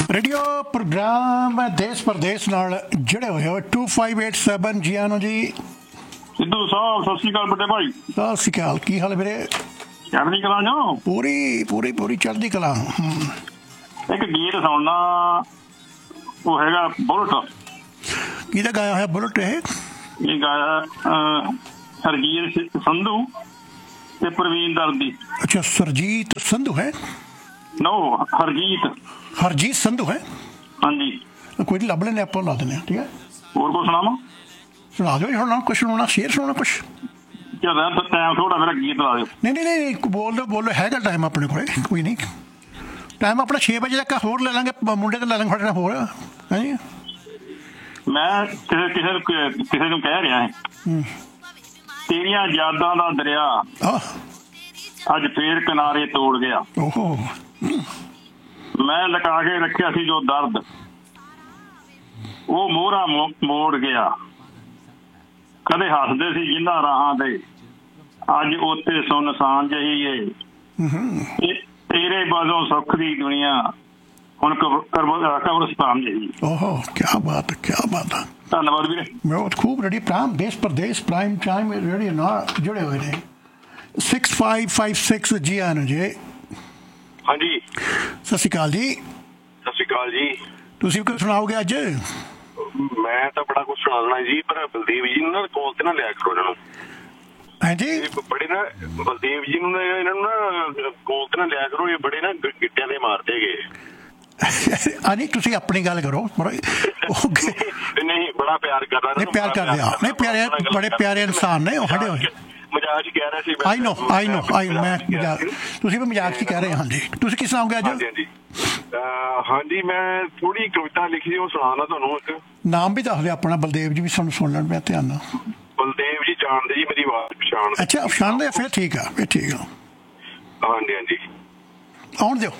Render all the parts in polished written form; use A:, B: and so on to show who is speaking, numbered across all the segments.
A: Radio programme देश प्रदेश नाल जुड़े हुए हो 2587 जी आनो जी
B: सिद्धू साहब सत श्री अकाल बड़े भाई।
A: सत श्री अकाल की हाल मेरे?
B: चढ़दी कला जो
A: पूरी पूरी पूरी चढ़दी कला।
B: एक गीत सुनना वो हैगा बुलेट
A: किहदा गाया है बुलेट?
B: ये गाया हरजीत संधू ते प्रवीण दर्दी।
A: अच्छा सरजीत संधू है?
B: नो हरजीत
A: संधू है।
B: हाँ जी
A: कोई नहीं लभ लेने आप ला देने ठीक है।
B: और को सुनावा?
A: सुना दो सुना कुछ सुनाना शेर सुनाना कुछ
B: टाइम थोड़ा मेरा गीत ला दो।
A: नहीं बोल दो हैगा टाइम अपने को कोई नहीं टाइम अपना 6 बजे तक होर ले लेंगे मुंडे तो ले लेंगे फटना होर है जी।
B: मैं किसी को कह रहा है तेरिया यादां दा दरिया अज फिर किनारे तोड़ गया।
A: ओहो
B: मैं लगा के रखिया सी जो दर्द वो मोहरा मोड़ गया। कदे हसदे सी जिन्हां राहां ते अज उत्ते सुनसान जही है। तेरे बाजों सुख दी दुनिया हुण कब्रिस्तान जही।
A: ओहो क्या बात है
B: धन्यवाद वीरे।
A: बहुत खूब रेडियो प्राइम देश प्रदेश प्राइम टाइम रेडियो ना जुड़े हुए ने 6556 जी आनो जी।
C: हाँ जी
A: सत श्री अकाल जी।
C: सत श्री अकाल जी।
A: तुसी भी कुछ सुनाओगे अज?
C: मैं तो बड़ा कुछ सुना देना जी पर बलदेव जी ना कोल ते ना लिया करो इन्हों।
A: हाँ जी
C: बड़े ना बलदेव जी ना कोल ते ना लिया करो ये बड़े ना गिट्टियां दे मारते गए।
A: नहीं तुसी अपनी गल करो
C: नहीं बड़ा प्यार कर रहा
A: नहीं प्यार कर दिया नहीं प्यारे बड़े प्यारे इंसान ने हटे हुए
C: मजाक कह रहा सी।
A: आई नो मैं मजाक तुसी भी मजाक ही कह रहे हैं। हाँ जी तुसी किस नाम अज?
C: हाँ जी मैं थोड़ी कविता लिखी वो सुनाना तुहानू एक
A: नाम भी दस दे अपना बलदेव जी भी सुन लैण मैं ध्यान नाल।
C: बलदेव जी जानते जी मेरी आवाज पछाण?
A: अच्छा पछाण दे फिर ठीक है
C: हाँ जी हाँ जी
A: आउण दिओ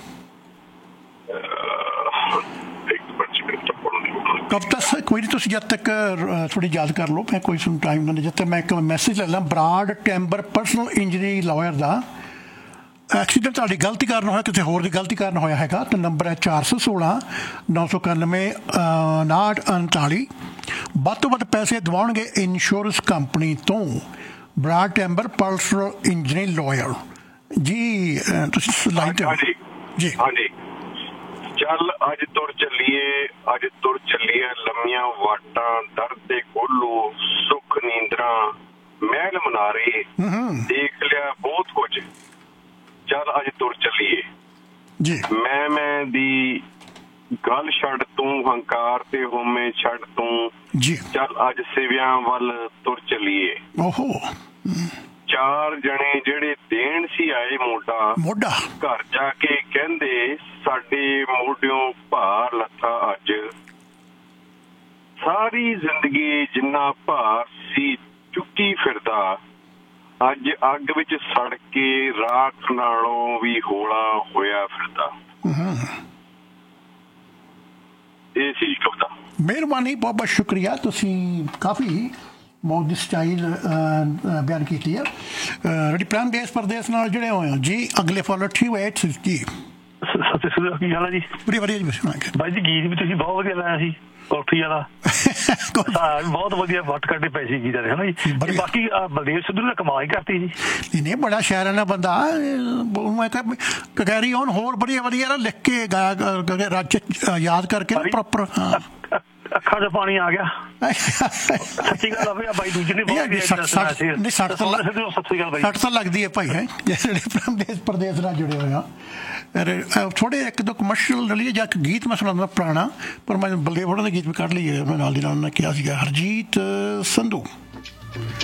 A: कब तक कोई नहीं तुम जब तक थोड़ी याद कर लो मैं कोई सुन टाइम ना जब तक मैं एक मैसेज ले ला ब्राड टैंबर पर्सनल इंजरी लॉयर का एक्सीडेंट ਤੁਹਾਡੀ गलती कारण होया किसी होर दी गलती कारण होया हैगा तो नंबर है 416 991 5939 ਵੱਧ ਤੋਂ ਵੱਧ ਪੈਸੇ ਦਿਵਾਉਣਗੇ ਇੰਸ਼ੋਰੈਂਸ ਕੰਪਨੀ ਤੋਂ ब्राड टैंबर पर्सनल इंजरी लॉयर जी ਤੁਸੀਂ ਲਾਈਟ जी
C: हाँ जी चल अज तुर चलीए लम्मियां वाटां दर्द दे कोलू सुख नींदरा महल मनारे देख लिया बहुत कुछ। चल अज तुर चलीए
A: जी
C: मैं दी गल छड़ तू हंकार ते होमे छड़ तू
A: जी। चल
C: अज सिवियां वल तुर चलीए।
A: ओहो
C: चार जने जेड़े देण सी आए मोटा घर जाके कहंदे साडे मोढियों भार लथा अज। सारी जिंदगी जिन्ना भार सी चुकी फिरदा अज अग विच सड़ के राख नालों भी होला होया फिरदा। ये सी कविता।
A: मेहरबानी बहुत बहुत शुक्रिया तुसी काफ़ी मौत दी स्टाइल बयान की है। रेडी प्राइम देश प्रदेश नाल जुड़े हुए हैं जी। अगले फॉलो 38 जी
D: सत श्री अकाल की हाल है जी?
A: बढ़िया जी
D: भाई जी गीत भी तुसीं बहुत वधिया लाया सी कोठी वाला बहुत वधिया वट कड्डे पए सी गीत है ना जी। बाकी बलदेव सिद्धू ने कमाल ही करती जी।
A: नहीं बड़ा शायराना बंदा मैं कगैरी ऑन होर बढ़िया बढ़िया लिख के गाया याद करके प्रॉपर
D: ਅੱਖਾਂ 'ਚ ਪਾਣੀ ਆ ਗਿਆ ਸੱਚੀ ਗੱਲ ਆ ਭਾਈ ਦੂਜੇ ਨੇ
A: ਸੱਟ ਤਾਂ ਲੱਗਦੀ ਹੈ ਭਾਈ ਹੈ ਜਿਹੜੇ ਦੇਸ਼ ਪ੍ਰਦੇਸ਼ ਨਾਲ ਜੁੜੇ ਹੋਏ ਆ। ਥੋੜੇ ਇੱਕ ਦੋ ਕਮਰਸ਼ੀਅਲ ਰਲੀਏ ਜਾਂ ਗੀਤ ਮੈਂ ਸੁਣਾਉਂਦਾ ਪੁਰਾਣਾ ਪਰ ਮੈਂ ਬਲਦੇਵ ਹੋਰਾਂ ਦੇ ਗੀਤ ਵੀ ਕੱਢ ਲਈਏ ਨਾਲ ਦੀ ਨਾਲ ਉਹਨਾਂ ਕਿਹਾ ਸੀਗਾ ਹਰਜੀਤ ਸੰਧੂ।